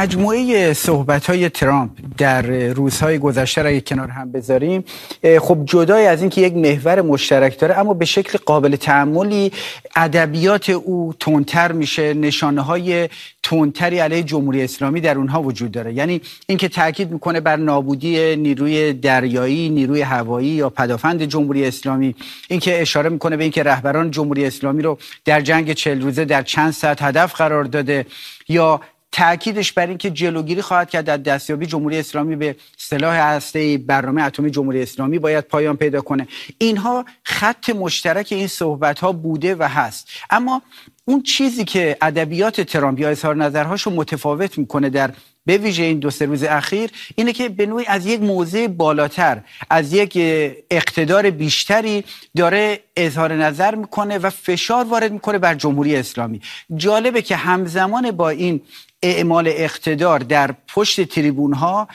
مجموعه صحبت‌های ترامپ در روزهای گذشته را یک کنار هم بذاریم، خب جدای از این که یک محور مشترک داره، اما به شکل قابل تأملی ادبیات او تندتر میشه، نشانه‌های تندتری علیه جمهوری اسلامی در اونها وجود داره. یعنی اینکه تاکید میکنه بر نابودی نیروی دریایی، نیروی هوایی یا پدافند جمهوری اسلامی، اینکه اشاره میکنه به اینکه رهبران جمهوری اسلامی رو در جنگ 40 روزه در چند ساعت هدف قرار داده، یا تأکیدش بر این که جلوگیری خواهد کرد از دستیابی جمهوری اسلامی به سلاح هسته‌ای، برنامه اتمی جمهوری اسلامی باید پایان پیدا کنه. اینها خط مشترک این صحبت‌ها بوده و هست. اما اون چیزی که ادبیات ترامپ یا اظهار نظرهاشو متفاوت میکنه در به ویژه این 2-3 روز اخیر، اینه که به نوعی از یک موضع بالاتر، از یک اقتدار بیشتری داره اظهار نظر میکنه و فشار وارد میکنه بر جمهوری اسلامی. جالبه که همزمان با این اعمال اقتدار در پشت تریبون ها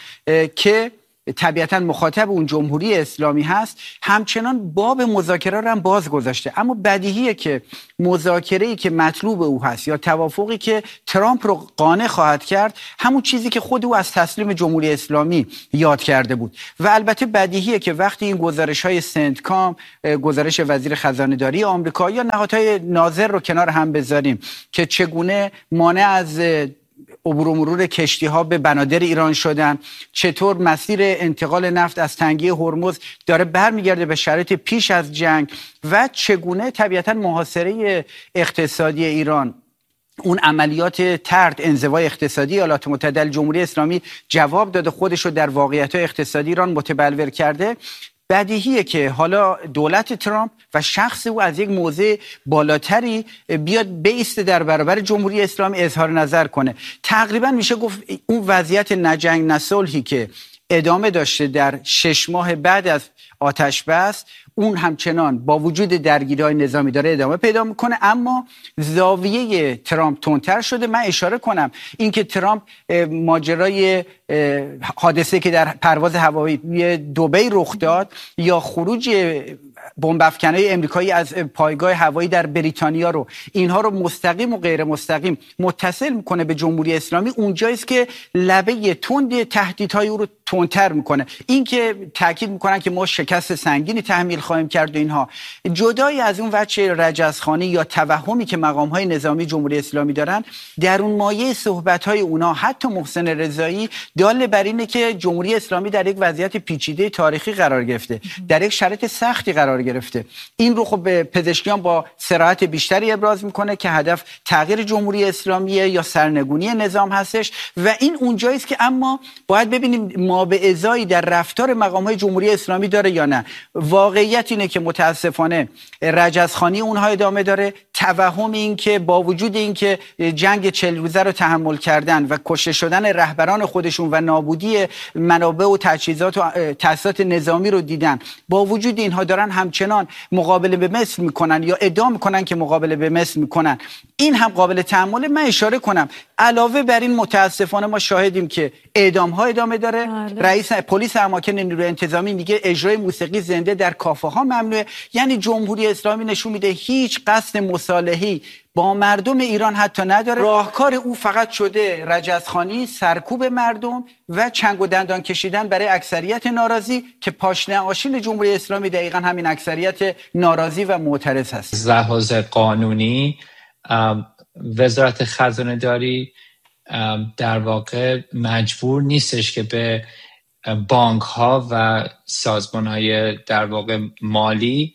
که طبیعتاً مخاطب اون جمهوری اسلامی هست، همچنان باب مذاکره رو هم باز گذاشته. اما بدیهیه که مذاکره‌ای که مطلوب او هست یا توافقی که ترامپ رو قانع خواهد کرد، همون چیزی که خود او از تسلیم جمهوری اسلامی یاد کرده بود. و البته بدیهیه که وقتی این گزارش‌های سنتکام، گزارش وزیر خزانه‌داری آمریکا یا نهادهای ناظر رو کنار هم بذاریم که چگونه مانع از عبور و مرور کشتی ها به بنادر ایران شدن، چطور مسیر انتقال نفت از تنگه هرمز داره برمیگرده به شرایط پیش از جنگ، و چگونه طبیعتا محاصره اقتصادی ایران، اون عملیات طرد انزوای اقتصادی ایالات متحده جمهوری اسلامی جواب داده، خودش رو در واقعیت‌های اقتصادی ایران متبلور کرده. بدیهیه که حالا دولت ترامپ و شخص او از یک موضع بالاتری بیاد بایسته در برابر جمهوری اسلامی اظهار نظر کنه. تقریبا میشه گفت اون وضعیت نجنگ نصلحی که ادامه داشته در 6 ماه بعد از آتش بس، اون همچنان با وجود درگیری‌های نظامی داره ادامه پیدا میکنه، اما زاویه ترامپ تندتر شده. من اشاره کنم اینکه ترامپ ماجرای حادثه که در پرواز هوایی دبی رخ داد یا خروج بمب افکنای امریکایی از پایگاه هوایی در بریتانیا رو، اینها رو مستقیم و غیر مستقیم متصل میکنه به جمهوری اسلامی، اونجاییست که لبه تند تهدیدهای او رو تندتر میکنه. این که تاکید میکنن که ما شکست سنگینی تحمیل خواهیم کرد و اینها، جدای از اون وجه رجزخوانی یا توهمی که مقامهای نظامی جمهوری اسلامی دارن، در اون مایه صحبت‌های اونا حتی محسن رضایی دال بر اینه که جمهوری اسلامی در یک وضعیت پیچیده تاریخی قرار گرفته، در یک شرایط سختی قرار گرفته. این رو خب پزشکیان با صراحت بیشتری ابراز میکنه که هدف تغییر جمهوری اسلامی یا سرنگونی نظام هستش، و این اونجایی است که اما باید ببینیم ما به ازایی در رفتار مقام‌های جمهوری اسلامی داره یا نه. واقعیت اینه که متاسفانه رجزخوانی اونها ادامه داره. توهم این که با وجود این که جنگ 40 روزه رو تحمل کردن و کشته شدن رهبران خودشون و نابودی منابع و تجهیزات و تأسیسات نظامی رو دیدن، با وجود اینها دارن همچنان مقابله به مثل میکنن یا ادعا میکنن که مقابله به مثل میکنن. این هم قابل تأمله. من اشاره کنم علاوه بر این متاسفانه ما شاهدیم که اعدام ها ادامه داره. رئیس پلیس اماکن نیروی انتظامی میگه اجرای موسیقی زنده در کافه ها ممنوعه. یعنی جمهوری اسلامی نشون میده هیچ قصد مصالحه‌ای با مردم ایران حتی نداره. راهکار او فقط شده رجزخوانی، سرکوب مردم و چنگ و دندان کشیدن برای اکثریت ناراضی که پاشنه آشیل جمهوری اسلامی دقیقاً همین اکثریت ناراضی و معترض هست. از لحاظ قانونی وزارت خزانه‌داری در واقع مجبور نیستش که به بانک ها و سازمان های در واقع مالی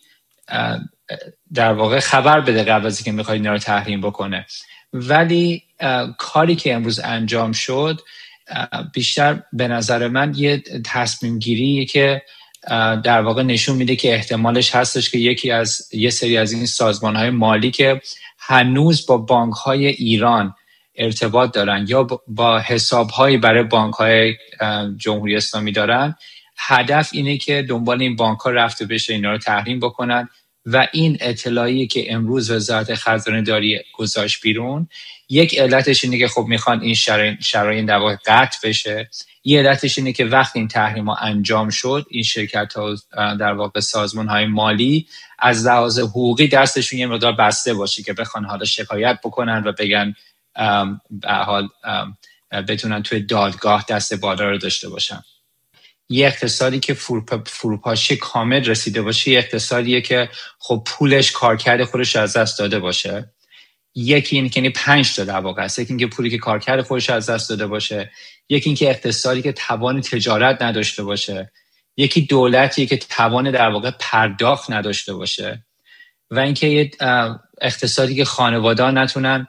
در واقع خبر بده قبل از اینکه میخواد اینا رو تحریم بکنه. ولی کاری که امروز انجام شد بیشتر به نظر من یه تصمیم گیریه که در واقع نشون میده که احتمالش هستش که یه سری از این سازمان های مالی که هنوز با بانک های ایران ارتباط دارن یا با حساب هایی برای بانک های جمهوری اسلامی دارن، هدف اینه که دنبال این بانک ها رفته بشه اینا رو تحریم بکنن. و این اطلاعی که امروز وزارت خزانه‌داری گذاشت بیرون، یک علتش اینه که خب میخوان این شرایط در واقع قطع بشه. یه علتش اینه که وقتی این تحریم ها انجام شد، این شرکت ها در واقع سازمان های مالی از لحاظ حقوقی دستشون یه مقدار بسته باشه که بخوان حالا شکایت بکنن و بگن به حال بتونن توی دادگاه دست بالا رو داشته باشن. یه اقتصادی که فروپاشی کامل رسیده باشه یه اقتصادیه که خب پولش کارکرد خودش از دست داده باشه. یکی این که یعنی 5 تا در واقع است. یکی این که پولی که کارکرد خودش از دست داده باشه، یکی این که اقتصادی که توان تجارت نداشته باشه، یکی دولتی که توان در واقع پرداخت نداشته باشه و اینکه اقتصادی که خانواده‌ها نتونن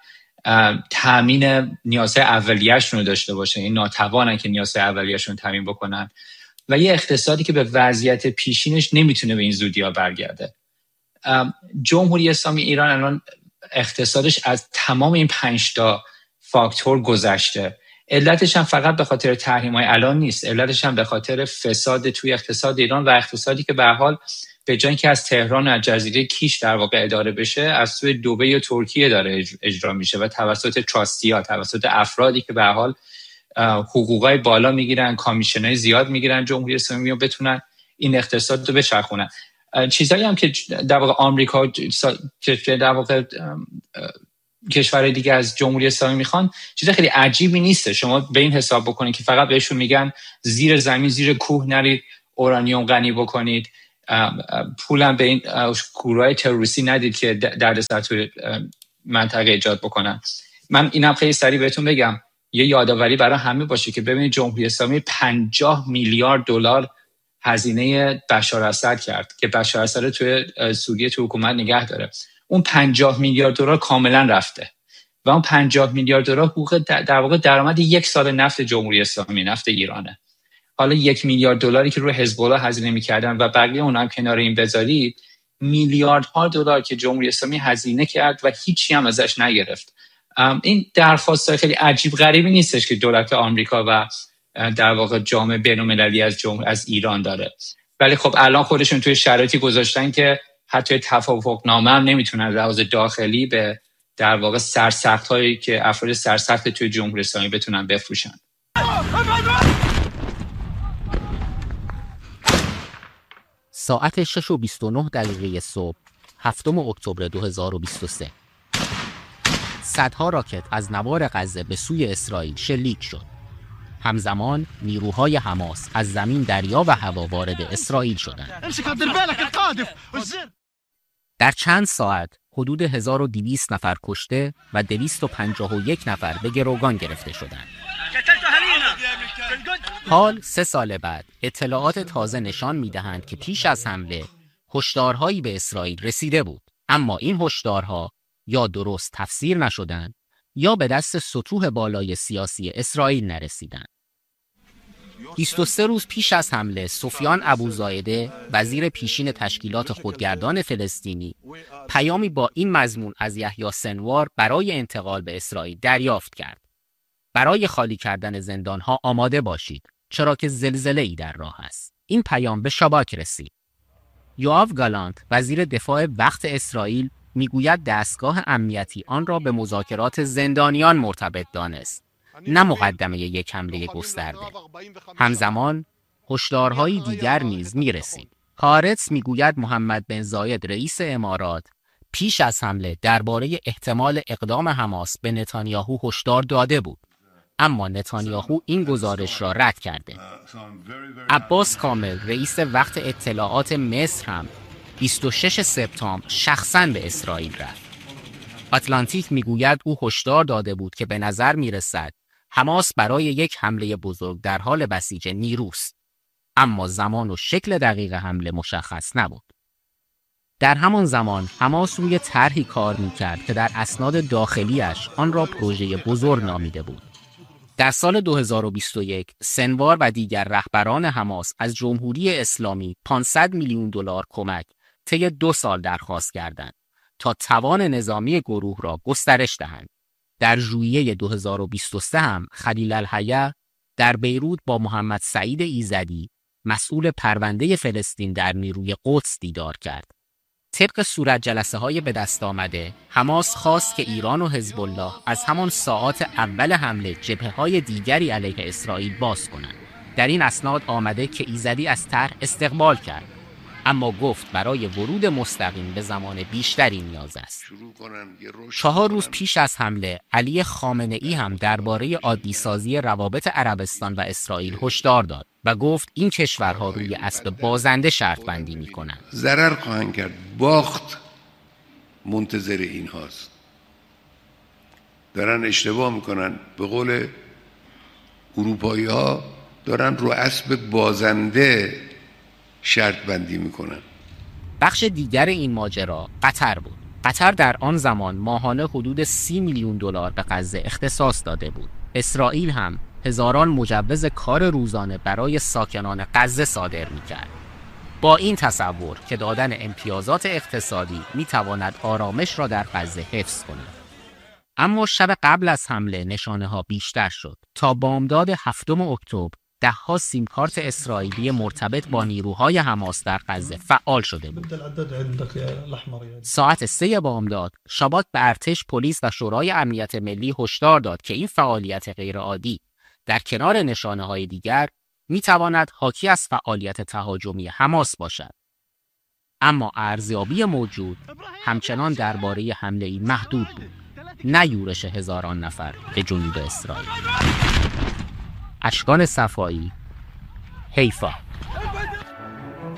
تامین نیازهای اولیه‌شون رو داشته باشه، این ناتوانن که نیازهای اولیه‌شون رو تامین بکنن و یه اقتصادی که به وضعیت پیشینش نمیتونه به این زودی‌ها برگرده. جمهوری اسلامی ایران الان اقتصادش از تمام این 5 تا فاکتور گذشته. علتش هم فقط به خاطر تحریم‌های الان نیست، علتش هم به خاطر فساد توی اقتصاد ایران و اقتصادی که به هر حال به جای اینکه از تهران و از جزیره کیش در واقع اداره بشه از سوی دبی و ترکیه داره اجرا میشه و توسط تراستی‌ها، توسط افرادی که به هر حال حقوقای بالا میگیرن، کامیشنای زیاد میگیرن جمهوری اسلامی رو بتونن این اقتصاد رو بچرخونن. چیزایی هم که در واقع آمریکا در واقع کشورهای دیگه از جمهوری اسلامی میخوان چیز خیلی عجیبی نیسته. شما به این حساب بکنید که فقط بهشون میگن زیر زمین زیر کوه نرید اورانیوم غنی بکنید، پولم به این گروهای تروریستی ندید که دردسر توی منطقه ایجاد بکنن. من اینم خیلی سریع بهتون بگم، یه یادآوری برای همه باشه که ببینید جمهوری اسلامی 50 میلیارد دلار هزینه بشار اسد کرد که بشار اسد رو توی سوریه تو حکومت نگه داره. اون 50 میلیارد دلار کاملا رفته و اون 50 میلیارد دلار حقوق در واقع درآمد یک سال نفت جمهوری اسلامی، نفت ایرانه. حالا 1 میلیارد دلاری که روی حزب الله هزینه می‌کردن و بقیه اونها هم کنار این بذارید، میلیاردها دلار که جمهوری اسلامی هزینه کرد و هیچی هم ازش نگرفت. این درخواست خیلی عجیب غریبی نیستش که دولت آمریکا و در واقع جامعه بین‌المللی از ایران داره. ولی خب الان خودشون توی شرایطی گذاشتن که حتی توافقنامه هم نمیتونن لحاظ داخلی به در واقع سرسخت‌هایی که افراد سرسخت توی جمهوری اسلامی بتونن بفروشن. ساعت 6:29 صبح 7 اکتبر 2023 صدها راکت از نوار غزه به سوی اسرائیل شلیک شد. همزمان نیروهای حماس از زمین، دریا و هوا وارد اسرائیل شدند. در چند ساعت حدود 1200 نفر کشته و 251 نفر به گروگان گرفته شدند. حال 3 سال بعد اطلاعات تازه نشان می‌دهند که پیش از حمله هشدارهایی به اسرائیل رسیده بود، اما این هشدارها یا درست تفسیر نشدند یا به دست سطوح بالای سیاسی اسرائیل نرسیدند. 23 روز پیش از حمله سفیان ابوزایده وزیر پیشین تشکیلات خودگردان فلسطینی پیامی با این مضمون از یحیی سنوار برای انتقال به اسرائیل دریافت کرد: برای خالی کردن زندانها آماده باشید، چرا که زلزله‌ای در راه است. این پیام به شاباک رسید. یوآو گالانت وزیر دفاع وقت اسرائیل میگوید دستگاه امنیتی آن را به مذاکرات زندانیان مرتبط دانست، نه مقدمه یک حمله گسترده. همزمان هشدارهای دیگر نیز میرسید. هارتز میگوید محمد بن زاید رئیس امارات پیش از حمله درباره احتمال اقدام حماس به نتانیاهو هشدار داده بود، اما نتانیاهو این گزارش را رد کرده. عباس کامل رئیس وقت اطلاعات مصر هم 26 سپتامبر شخصاً به اسرائیل رفت. آتلانتیک میگوید او هشدار داده بود که به نظر میرسد حماس برای یک حمله بزرگ در حال بسیج نیروست، اما زمان و شکل دقیق حمله مشخص نبود. در همان زمان حماس روی طرحی کار میکرد که در اسناد داخلیش آن را پروژه بزرگ نامیده بود. در سال 2021 سنوار و دیگر رهبران حماس از جمهوری اسلامی 500 میلیون دلار کمک طی 2 سال درخواست کردند تا توان نظامی گروه را گسترش دهند. در ژوئیه 2023 هم خلیل الحیه در بیروت با محمد سعید ایزدی مسئول پرونده فلسطین در نیروی قدس دیدار کرد. طبق صورت جلسه‌های به دست آمده، حماس خواست که ایران و حزب الله از همان ساعات اول حمله جبهه‌های دیگری علیه اسرائیل باز کنند. در این اسناد آمده که ایزدی از طرح استقبال کرد، اما گفت برای ورود مستقیم به زمان بیشتری نیاز است. 4 روز پیش از حمله، علی خامنه‌ای هم درباره عادی‌سازی روابط عربستان و اسرائیل هشدار داد و گفت این کشورها روی اسب بازنده شرط بندی می‌کنند. ضرر خواهند کرد. باخت منتظر این هاست. دارن اشتباه میکنن. به قول اروپایی ها دارن رو اسب بازنده شرط بندی میکنن. بخش دیگر این ماجرا قطر بود. قطر در آن زمان ماهانه حدود 30 میلیون دلار به غزه اختصاص داده بود. اسرائیل هم هزاران مجوز کار روزانه برای ساکنان غزه صادر میکرد. با این تصور که دادن امتیازات اقتصادی میتواند آرامش را در غزه حفظ کند. اما شب قبل از حمله نشانه ها بیشتر شد. تا بامداد 7 اکتبر ده‌ها سیم کارت اسرائیلی مرتبط با نیروهای حماس در غزه فعال شده بود. ساعت 3 بامداد شباک به ارتش، پلیس و شورای امنیت ملی هشدار داد که این فعالیت غیرعادی در کنار نشانه‌های دیگر می‌تواند حاکی از فعالیت تهاجمی حماس باشد. اما ارزیابی موجود همچنان درباره حمله‌ای محدود بود، نه یورش هزاران نفر به جنوب اسرائیل. اشکان صفایی، حیفا.